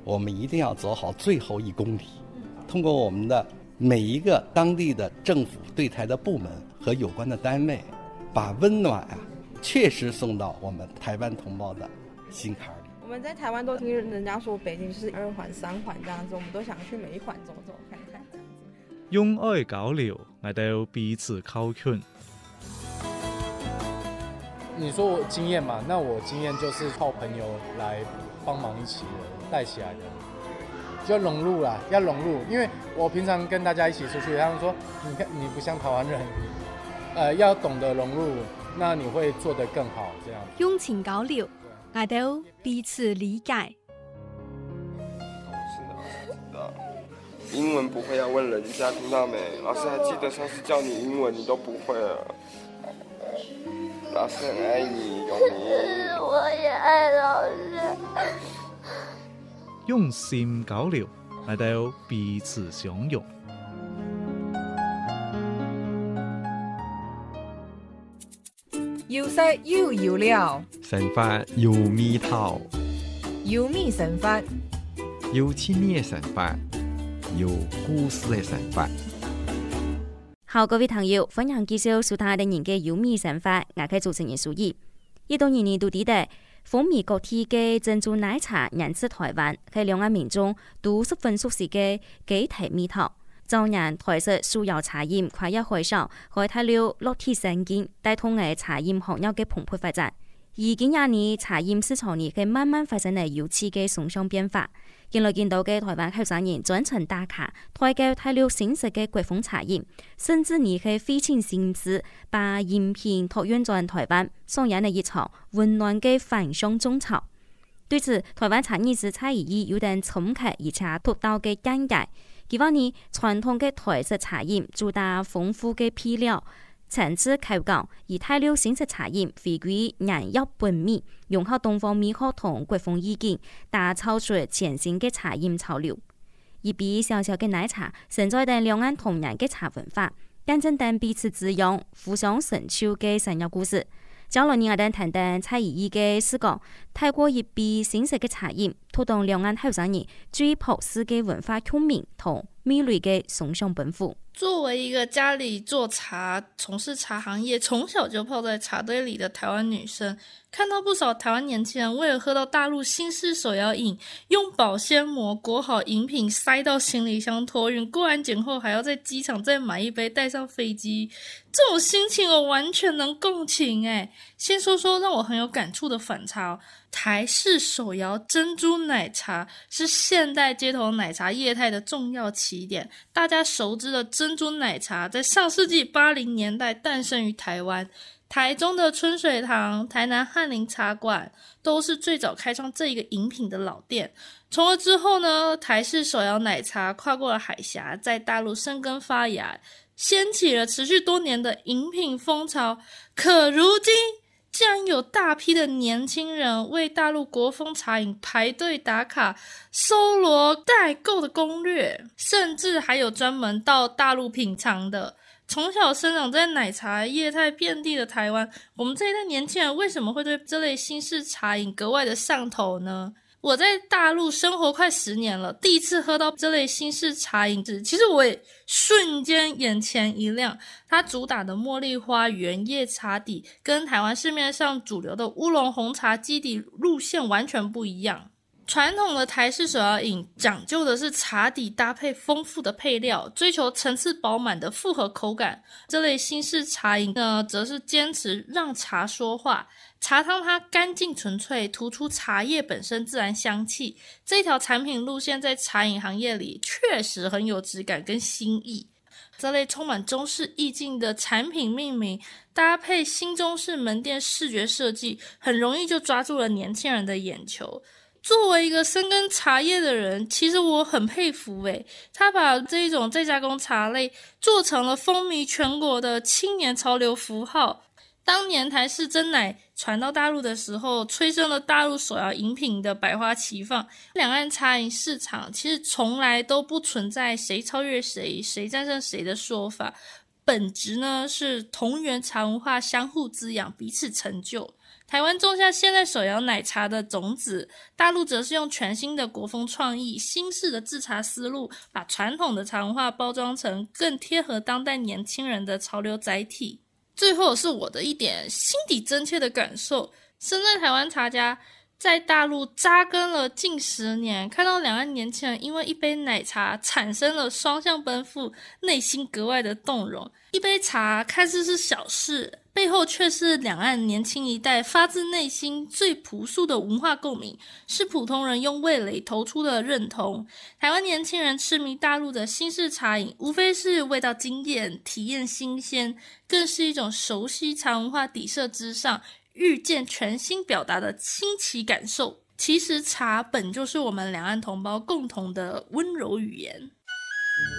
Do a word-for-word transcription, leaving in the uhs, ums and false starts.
我们一定要走好最后一公里，通过我们的每一个当地的政府对台的部门和有关的单位，把温暖啊确实送到我们台湾同胞的心坎里。 我们在台湾都听人家说北京是二环三环这样子，我们都想去每一环走走看看这样子。 用愛交流，我哋彼此靠近。 你说我经验嘛，那我经验就是靠朋友来帮忙一起的带起来的，就融入啦，要融入。因为我平常跟大家一起出去，他们说你看你不像台湾人，呃，要懂得融入，那你会做得更好。这样用情交流，我哋彼此理解。 英文不会要问人家，听到没？老师还记得上次教你英文，你都不会了。老师很爱你，永明。 我也爱老师。 用心交流，我哋彼此相容。 要識要要料， 神法要味道， 要咩神法？ 有千年神法，有故事嘅神法。 好，各位朋友，歡迎繼續收聽我哋嘅有味神法，我係主持人蘇怡。一到二年度底嘅風靡各地嘅珍珠奶茶引至台灣，係兩岸民眾都十分熟悉嘅幾題味道。早年台式素窯茶飲跨越海上，開拓了落地生根，帶動嘅茶飲行業嘅蓬勃發展。而近廿年茶飲市場呢，佢慢慢發生嚟有趣嘅雙向變化。近來見到嘅台灣後生人專程打卡，推介睇了新式嘅國風茶飲，甚至呢係費盡心思把飲品託運轉台灣，上演了一場溫暖嘅返鄉種草。對此，台灣茶藝師蔡宜宜有點深刻而且獨到嘅見解。佢話呢，傳統嘅台式茶飲主打豐富嘅配料，層次口感，而睇了新式茶飲回歸人肉本味，融合東方美學同國風意境，打造出全新嘅茶飲潮流。一杯小小嘅奶茶，承載住兩岸同樣嘅茶文化，見證住彼此滋養、互相成就嘅生活故事。將來呢，我哋談談蔡宜宜嘅視角，透過一杯新式嘅茶飲，推動兩岸後生人最樸實嘅文化共鳴同美麗嘅雙向奔赴。 作為一個家裡做茶、從事茶行業、從小就泡在茶堆裡的台灣女生，看到不少台灣年輕人為了喝到大陸新式手搖飲，用保鮮膜裹好飲品塞到行李箱託運，過安檢後還要在機場再買一杯帶上飛機，這種心情我完全能共情誒。先說說讓我很有感觸的反差哦，台式手搖珍珠奶茶是現代街頭奶茶業態的重要起點，大家熟知的珍珠奶茶在上世紀八零年代誕生於台灣，台中的春水堂、台南翰林茶館都是最早開創這一個飲品的老店。從而之後呢，台式手搖奶茶跨過了海峽，在大陸生根發芽，掀起了持續多年的飲品風潮。可如今竟然有大批的年輕人為大陸國風茶飲排隊打卡，搜羅代購的攻略，甚至還有專門到大陸品嘗的。從小生長在奶茶業態遍地的台灣，我們這一代年輕人為什麼會對這類新式茶飲格外的上頭呢？我在大陸生活快十年了，第一次喝到這類新式茶飲時，其實我也瞬間眼前一亮。它主打的茉莉花原葉茶底跟台灣市面上主流的烏龍紅茶基底路線完全不一樣。傳統的台式手搖飲講究的是茶底搭配豐富的配料，追求層次飽滿的複合口感。這類新式茶飲呢，則是堅持讓茶說話。茶湯它乾淨純粹，突出茶葉本身自然香氣。這條產品路線在茶飲行業裡確實很有質感跟新意。這類充滿中式意境的產品命名，搭配新中式門店視覺設計，很容易就抓住了年輕人的眼球。作為一個深耕茶葉的人，其實我很佩服誒，他把這一種再加工茶類做成了風靡全國的青年潮流符號。當年台式珍奶傳到大陸的時候，催生了大陸手搖飲品的百花齊放。兩岸茶飲市場其實從來都不存在誰超越誰、誰戰勝誰的說法，本質呢是同源茶文化相互滋養，彼此成就。 台湾种下现代手摇奶茶的种子，大陆则是用全新的国风创意、新式的制茶思路，把传统的茶文化包装成更贴合当代年轻人的潮流载体。最后是我的一点心底真切的感受，身在台湾茶家，在大陆扎根了近十年，看到两岸年轻人因为一杯奶茶产生了双向奔赴，内心格外的动容。一杯茶看似是小事，背后却是两岸年轻一代发自内心最朴素的文化共鸣，是普通人用味蕾投出的认同。台湾年轻人痴迷大陆的新式茶饮，无非是味道惊艳、体验新鲜，更是一种熟悉茶文化底色之上遇见全新表达的新奇感受。其实茶本就是我们两岸同胞共同的温柔语言。